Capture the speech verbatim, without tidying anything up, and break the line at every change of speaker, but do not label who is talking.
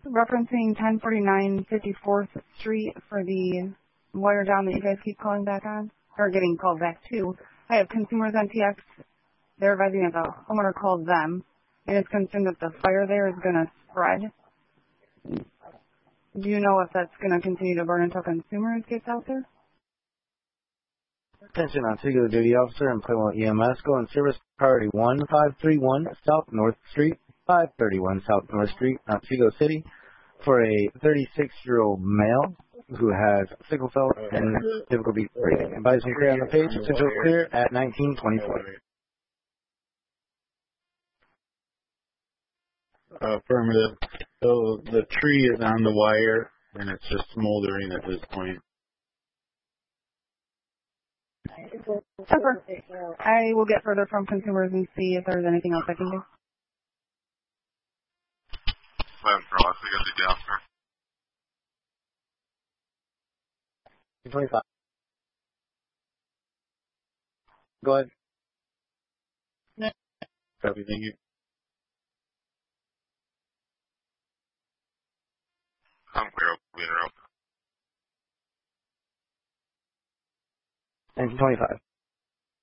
referencing ten forty-nine fifty-fourth Street for the wire down that you guys keep calling back on, or getting called back to. I have Consumers N T X. They're advising that the homeowner called them and is concerned that the fire there is going to spread. Do you know if that's going to continue to burn until Consumers gets out there?
Attention Otsego duty officer and Pueblo E M S. Go on service priority one five three one South North Street, five thirty-one South North Street, Otsego City, for a thirty-six-year-old male who has sickle cell and difficulty breathing. Advising clear on the page. Potential clear at nineteen twenty-four.
Affirmative. So the tree is on the wire and it's just smoldering at this point.
Super. I will get further from Consumers and see if there's anything else I can do.
twenty-five. Go ahead.
Copy, thank you.
I'm clear. I'll be interrupted.
nineteen twenty-five.